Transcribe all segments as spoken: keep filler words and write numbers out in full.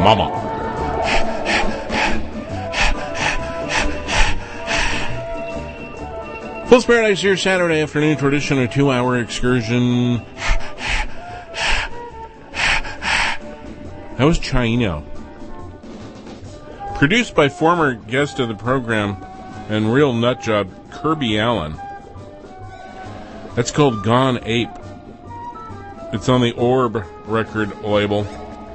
Mama. Fool's Paradise here, Saturday afternoon tradition, a two-hour excursion. That was Chino. Produced by former guest of the program and real nutjob Kirby Allen. That's called Gone Ape. It's on the Orb record label.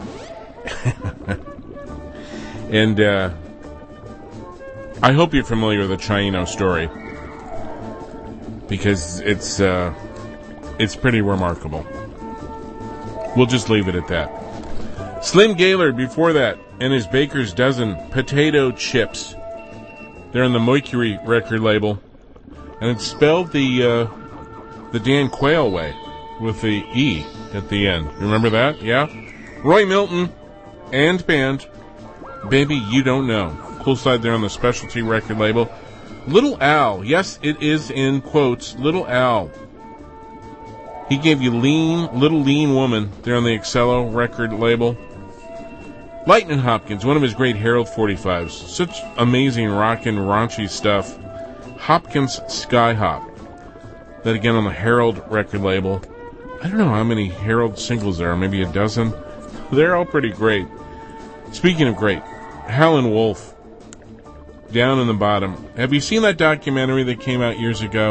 And uh, I hope you're familiar with the Chino story, because it's uh, it's pretty remarkable. We'll just leave it at that. Slim Gaylord before that, and his Baker's Dozen potato chips. They're on the Mercury record label, and it's spelled the uh, the Dan Quayle way, with the E at the end. Remember that? Yeah? Roy Milton and band, Baby You Don't Know. Cool side there on the Specialty record label. Little Al, yes, it is in quotes, Little Al. He gave you Lean, Little Lean Woman there on the Excello record label. Lightning Hopkins, one of his great Harold forty-fives. Such amazing rockin' raunchy stuff. Hopkins Sky Hop. That again on the Harold record label. I don't know how many Harold singles there are, maybe a dozen. They're all pretty great. Speaking of great, Howlin' Wolf, down in the bottom. Have you seen that documentary that came out years ago?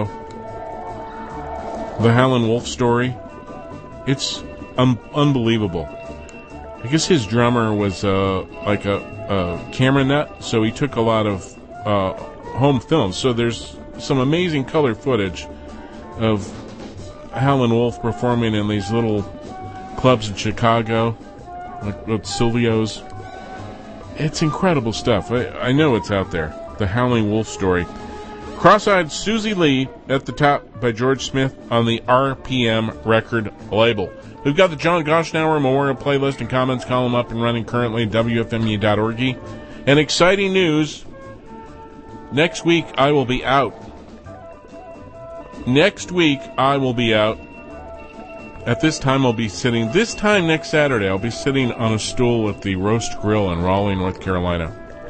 The Howlin' Wolf story? It's um, unbelievable. I guess his drummer was uh, like a, a camera nut, so he took a lot of uh, home films. So there's some amazing color footage of Howlin' Wolf performing in these little clubs in Chicago, like with Silvio's. It's incredible stuff. I, I know it's out there. The Howling Wolf story. Cross-Eyed Susie Lee at the top by George Smith on the R P M record label. We've got the John Goshnauer Memorial Playlist and Comments column up and running currently at W F M U dot org. And exciting news, next week I will be out. Next week I will be out. At this time I'll be sitting, this time next Saturday, I'll be sitting on a stool at the Roast Grill in Raleigh, North Carolina,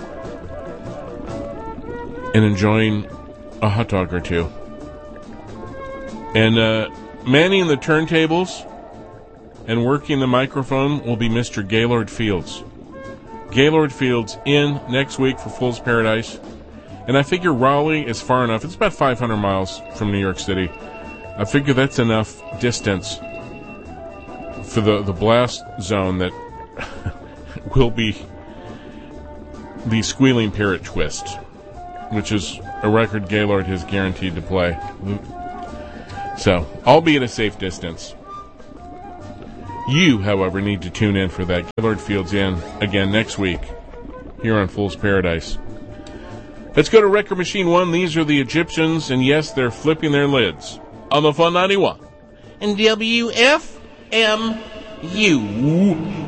and enjoying a hot dog or two. And uh, manning the turntables and working the microphone will be Mister Gaylord Fields. Gaylord Fields in next week for Fool's Paradise. And I figure Raleigh is far enough. It's about five hundred miles from New York City. I figure that's enough distance for the, the blast zone that will be the Squealing Parrot Twist, which is a record Gaylord has guaranteed to play. So, I'll be at a safe distance. You, however, need to tune in for that. Gaylord Fields in again next week here on Fool's Paradise. Let's go to Record Machine one. These are the Egyptians, and yes, they're flipping their lids on the Fun ninety-one and W F M U.